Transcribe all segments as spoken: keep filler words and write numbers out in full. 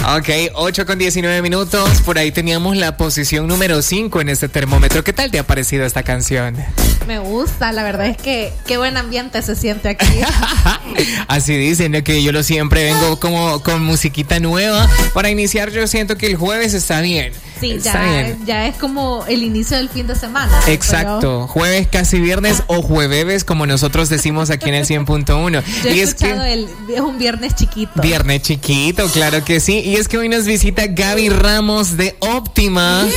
Ok, ocho con diecinueve minutos. Por ahí teníamos la posición número cinco en este termómetro. ¿Qué tal te ha parecido esta canción? Me gusta, la verdad es que qué buen ambiente se siente aquí. Así dicen, ¿no? Que yo lo siempre vengo como con musiquita nueva. Para iniciar, yo siento que el jueves está bien. Sí, está ya, bien. ya es como el inicio del fin de semana. Exacto, pero... jueves casi viernes o jueves, como nosotros decimos aquí en el cien punto uno. Yo he y escuchado es que... el, es un viernes chiquito. Viernes chiquito, claro que sí. Y es que hoy nos visita Gaby Ramos de Óptima.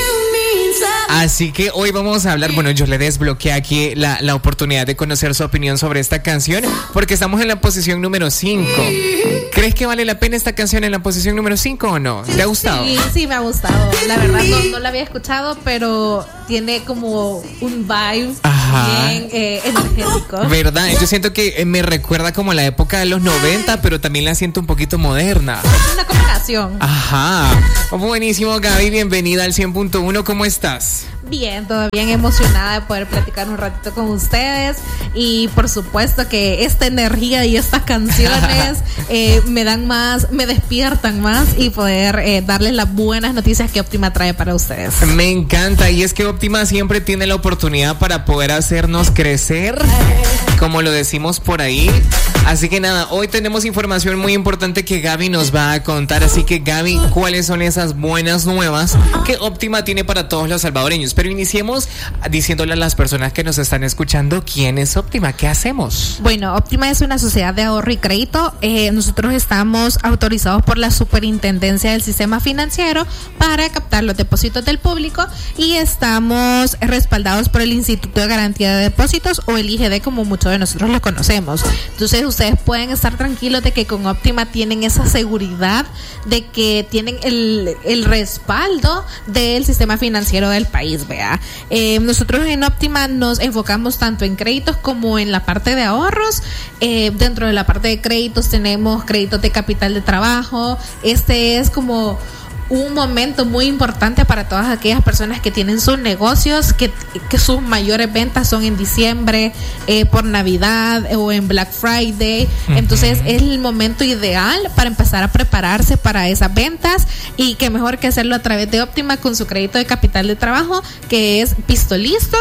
Así que hoy vamos a hablar, bueno, yo le desbloqueé aquí la, la oportunidad de conocer su opinión sobre esta canción, porque estamos en la posición número cinco. ¿Crees que vale la pena esta canción en la posición número cinco o no? ¿Te ha gustado? Sí, sí, me ha gustado. La verdad no, no la había escuchado, pero tiene como un vibe Ajá. bien eh, energético. ¿Verdad? Yo siento que me recuerda como a la época de los noventa, pero también la siento un poquito moderna. Es una combinación. Ajá. Buenísimo, Gaby, bienvenida al cien punto uno. ¿Cómo estás? Bien, todo bien, emocionada de poder platicar un ratito con ustedes y por supuesto que esta energía y estas canciones eh, me dan más, me despiertan más y poder eh, darles las buenas noticias que Óptima trae para ustedes. Me encanta, y es que Óptima siempre tiene la oportunidad para poder hacernos crecer, como lo decimos por ahí. Así que nada, hoy tenemos información muy importante que Gaby nos va a contar. Así que Gaby, ¿cuáles son esas buenas nuevas que Óptima tiene para todos los salvadoreños? Pero iniciemos diciéndole a las personas que nos están escuchando quién es Óptima, qué hacemos. Bueno, Óptima es una sociedad de ahorro y crédito. Eh, nosotros estamos autorizados por la Superintendencia del Sistema Financiero para captar los depósitos del público y estamos respaldados por el Instituto de Garantía de Depósitos o el I G D, como muchos de nosotros lo conocemos. Entonces ustedes pueden estar tranquilos de que con Óptima tienen esa seguridad de que tienen el, el respaldo del sistema financiero del país. Vea, eh, nosotros en Óptima nos enfocamos tanto en créditos como en la parte de ahorros. Eh, dentro de la parte de créditos tenemos créditos de capital de trabajo. Este es como un momento muy importante para todas aquellas personas que tienen sus negocios, que, que sus mayores ventas son en diciembre, eh, por Navidad o en Black Friday. Uh-huh. Entonces es el momento ideal para empezar a prepararse para esas ventas, y que mejor que hacerlo a través de Óptima con su crédito de capital de trabajo, que es Pistolisto.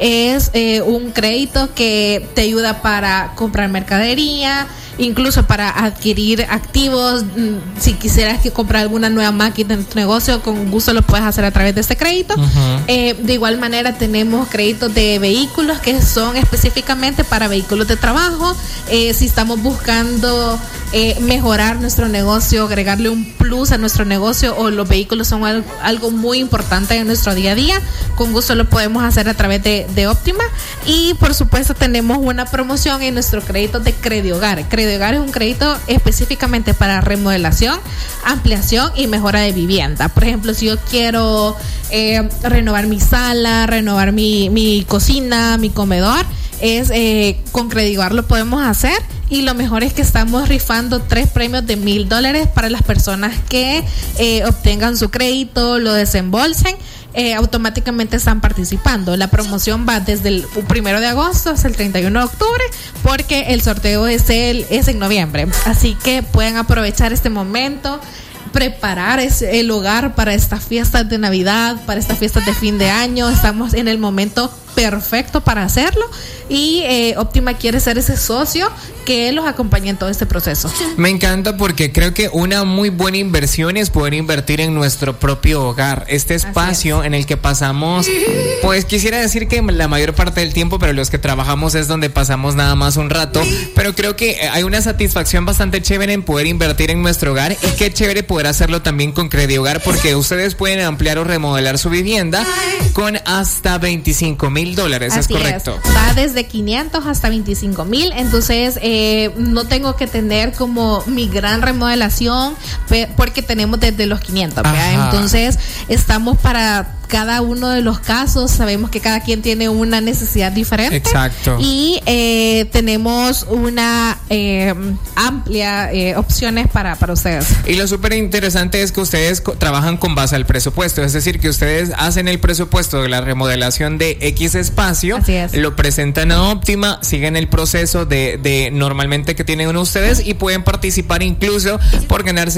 Es eh, un crédito que te ayuda para comprar mercadería, incluso para adquirir activos. Si quisieras que comprar alguna nueva máquina en tu negocio, con gusto lo puedes hacer a través de este crédito. Uh-huh. Eh, de igual manera tenemos créditos de vehículos que son específicamente para vehículos de trabajo. Eh, si estamos buscando eh, mejorar nuestro negocio, agregarle un plus a nuestro negocio, o los vehículos son algo, algo muy importante en nuestro día a día, con gusto lo podemos hacer a través de, de Óptima. Y por supuesto tenemos una promoción en nuestro crédito de Crediogar. Crediogar es un crédito específicamente para remodelación, ampliación y mejora de vivienda. Por ejemplo, si yo quiero eh, renovar mi sala, renovar mi, mi cocina, mi comedor, es eh, con Crediogar lo podemos hacer. Y lo mejor es que estamos rifando tres premios de mil dólares para las personas que eh, obtengan su crédito, lo desembolsen. Eh, automáticamente están participando. La promoción va desde el primero de agosto hasta el treinta y uno de octubre, porque el sorteo es, el, es en noviembre. Así que pueden aprovechar este momento, preparar el hogar para estas fiestas de Navidad, para estas fiestas de fin de año. Estamos en el momento perfecto para hacerlo, y eh, Óptima quiere ser ese socio que los acompañe en todo este proceso. Me encanta, porque creo que una muy buena inversión es poder invertir en nuestro propio hogar, este espacio en el que pasamos, pues quisiera decir que la mayor parte del tiempo, pero los que trabajamos es donde pasamos nada más un rato, pero creo que hay una satisfacción bastante chévere en poder invertir en nuestro hogar, y qué chévere poder hacerlo también con Crediogar, porque ustedes pueden ampliar o remodelar su vivienda con hasta veinticinco mil dólares, ¿es correcto? Es. Va desde quinientos hasta veinticinco mil, entonces eh, no tengo que tener como mi gran remodelación, porque tenemos desde los quinientos, entonces estamos para cada uno de los casos. Sabemos que cada quien tiene una necesidad diferente. Exacto. Y eh, tenemos una eh, amplia eh, opciones para, para ustedes. Y lo súper interesante es que ustedes co- trabajan con base al presupuesto, es decir, que ustedes hacen el presupuesto de la remodelación de X espacio, Así es. Lo presentan a Óptima, siguen el proceso de, de normalmente que tienen ustedes, y pueden participar incluso por ganarse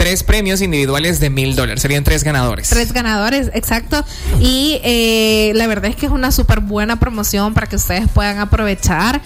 tres premios individuales de mil dólares. Serían tres ganadores. Tres ganadores, exacto. Y eh, la verdad es que es una súper buena promoción para que ustedes puedan aprovechar.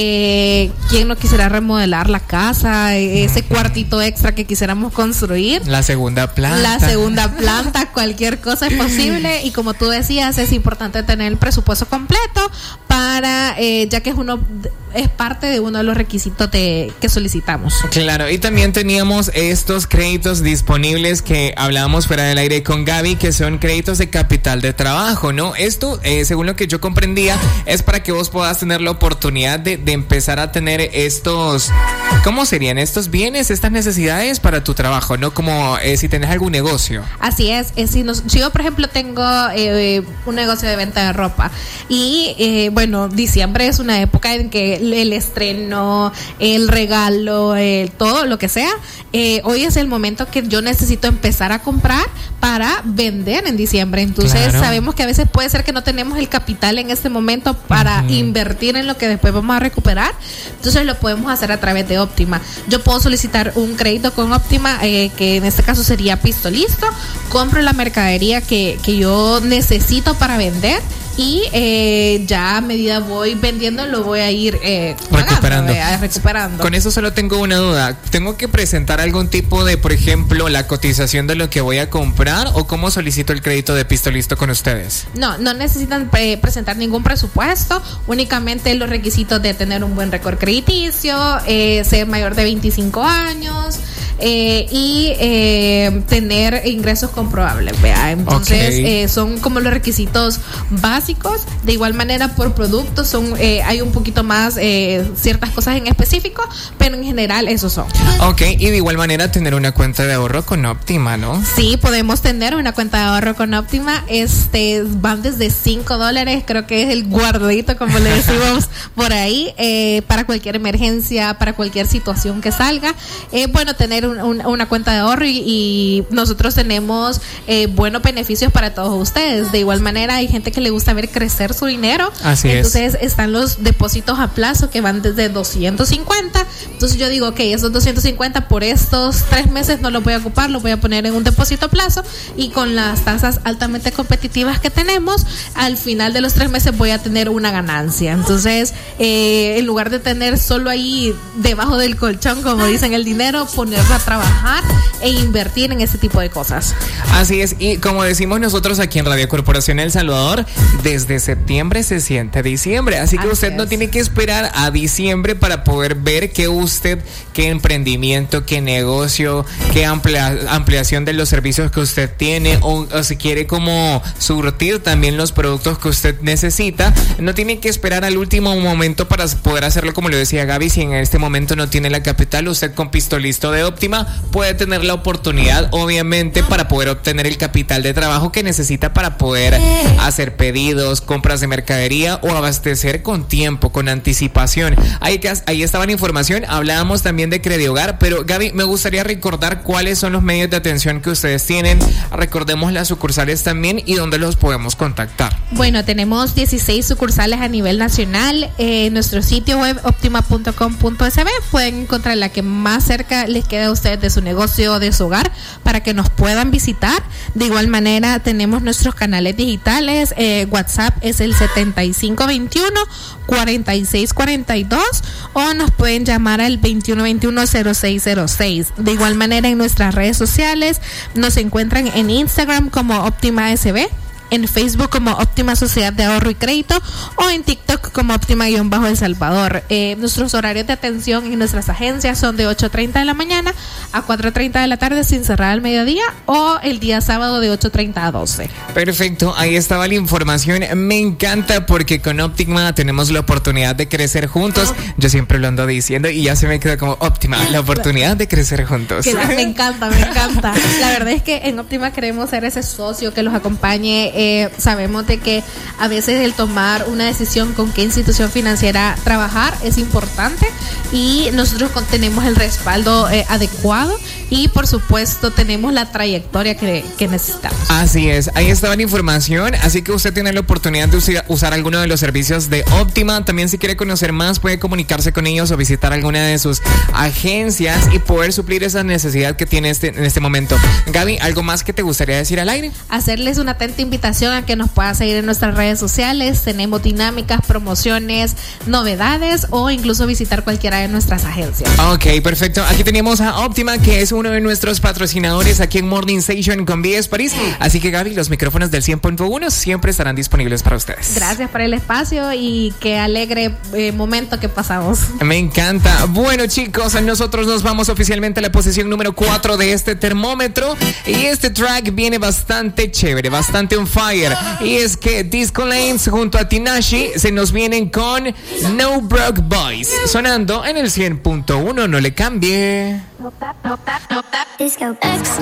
Eh, ¿Quién no quisiera remodelar la casa? Ese cuartito extra que quisiéramos construir. La segunda planta. La segunda planta, cualquier cosa es posible. Y como tú decías, es importante tener el presupuesto completo para, eh, ya que es uno es parte de uno de los requisitos de, que solicitamos. Claro, y también teníamos estos créditos disponibles que hablábamos fuera del aire con Gaby, que son créditos de capital de trabajo, ¿no? Esto, eh, según lo que yo comprendía, es para que vos puedas tener la oportunidad de, de empezar a tener estos, ¿cómo serían? Estos bienes, estas necesidades para tu trabajo, ¿no? Como eh, si tenés algún negocio. Así es, es si, nos, si yo, por ejemplo, tengo eh, un negocio de venta de ropa y, eh, bueno, diciembre es una época en que el estreno, el regalo, el, todo lo que sea, eh, hoy es el momento que yo necesito empezar a comprar para vender en diciembre. Entonces claro, sabemos que a veces puede ser que no tenemos el capital en este momento para uh-huh. invertir en lo que después vamos a recuperar. Entonces lo podemos hacer a través de Optima. Yo puedo solicitar un crédito con Optima, eh, que en este caso sería Pistolisto. Compro la mercadería que, que yo necesito para vender. Y eh, ya a medida voy vendiendo lo voy a ir eh, recuperando. Pagando, eh, recuperando. Con eso solo tengo una duda. ¿Tengo que presentar algún tipo de, por ejemplo, la cotización de lo que voy a comprar o cómo solicito el crédito de Pistolisto con ustedes? No, no necesitan pre- presentar ningún presupuesto, únicamente los requisitos de tener un buen récord crediticio, eh, ser mayor de veinticinco años eh, y eh, tener ingresos comprobables. ¿Vea? Entonces okay. eh, son como los requisitos básicos. De igual manera por productos son eh, hay un poquito más eh, ciertas cosas en específico, pero en general esos son. Ok, y de igual manera tener una cuenta de ahorro con Optima, ¿no? Sí, podemos tener una cuenta de ahorro con Optima. Este van desde cinco dólares, creo que es el guardadito, como le decimos por ahí, eh, para cualquier emergencia, para cualquier situación que salga. Es eh, bueno tener un, un, una cuenta de ahorro y, y nosotros tenemos eh, buenos beneficios para todos ustedes. De igual manera hay gente que le gusta ver crecer su dinero. Así entonces es. Están los depósitos a plazo que van desde doscientos cincuenta. Entonces yo digo, ok, esos doscientos cincuenta por estos tres meses no los voy a ocupar, los voy a poner en un depósito a plazo y con las tasas altamente competitivas que tenemos, al final de los tres meses voy a tener una ganancia. Entonces, eh, en lugar de tener solo ahí debajo del colchón, como dicen, el dinero, ponerlo a trabajar e invertir en ese tipo de cosas. Así es, y como decimos nosotros aquí en Radio Corporación El Salvador, desde septiembre se siente diciembre, así que así usted es. No tiene que esperar a diciembre para poder ver que usted, qué emprendimiento, qué negocio, qué amplia, ampliación de los servicios que usted tiene o, o si quiere como surtir también los productos que usted necesita. No tiene que esperar al último momento para poder hacerlo, como le decía Gaby. Si en este momento no tiene la capital, usted con Pistolisto de Optima puede tener la oportunidad, obviamente, para poder obtener el capital de trabajo que necesita para poder hacer pedidos, compras de mercadería o abastecer con tiempo, con anticipación. Ahí, ahí estaba la información. Hablábamos también de Crediogar, pero Gaby, me gustaría recordar cuáles son los medios de atención que ustedes tienen. Recordemos las sucursales también y dónde los podemos contactar. Bueno, tenemos dieciséis sucursales a nivel nacional. En eh, nuestro sitio web optima punto com punto es be pueden encontrar la que más cerca les queda a ustedes de su negocio o de su hogar para que nos puedan visitar. De igual manera tenemos nuestros canales digitales. eh, WhatsApp es el setenta y cinco veintiuno cuarenta y seis cuarenta y dos o nos pueden llamar al veintiuno veintiuno cero seis cero seis. De igual manera en nuestras redes sociales nos encuentran en Instagram como Optima S B, en Facebook como Optima Sociedad de Ahorro y Crédito o en TikTok como Optima-El Salvador. Eh, nuestros horarios de atención en nuestras agencias son de ocho treinta de la mañana a cuatro treinta de la tarde sin cerrar al mediodía o el día sábado de ocho treinta a doce. Perfecto, ahí estaba la información. Me encanta porque con Optima tenemos la oportunidad de crecer juntos. Yo siempre lo ando diciendo y ya se me queda como Optima, la oportunidad de crecer juntos. Que me encanta, me encanta. La verdad es que en Optima queremos ser ese socio que los acompañe. Eh, sabemos de que a veces el tomar una decisión con qué institución financiera trabajar es importante y nosotros tenemos el respaldo eh, adecuado. y por supuesto tenemos la trayectoria que, que necesitamos. Así es, ahí estaba la información, así que usted tiene la oportunidad de usar, usar alguno de los servicios de Optima. También si quiere conocer más puede comunicarse con ellos o visitar alguna de sus agencias y poder suplir esa necesidad que tiene este, en este momento. Gaby, ¿algo más que te gustaría decir al aire? Hacerles una atenta invitación a que nos puedan seguir en nuestras redes sociales. Tenemos dinámicas, promociones, novedades o incluso visitar cualquiera de nuestras agencias. Ok, perfecto. Aquí tenemos a Optima, que es uno de nuestros patrocinadores aquí en Morning Station con B S París. Así que Gaby, los micrófonos del cien punto uno siempre estarán disponibles para ustedes. Gracias por el espacio y qué alegre eh, momento que pasamos. Me encanta. Bueno, chicos, nosotros nos vamos oficialmente a la posición número cuatro de este termómetro y este track viene bastante chévere, bastante on fire. Y es que Disco Lanes junto a Tinashe se nos vienen con No Broke Boys, sonando en el cien punto uno. No le cambie. Disco.